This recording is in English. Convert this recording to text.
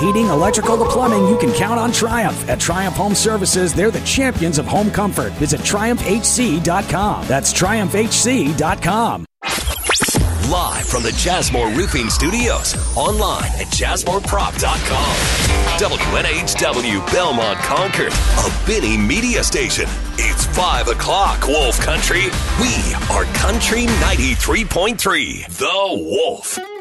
heating, electrical to plumbing, you can count on Triumph. At Triumph Home Services, they're the champions of home comfort. Visit TriumphHC.com. That's TriumphHC.com. Live from the Jasmore Roofing Studios, online at JasmoreProp.com. WNHW Belmont Concord, a Benny media station. It's 5 o'clock, Wolf Country. We are Country 93.3, The Wolf.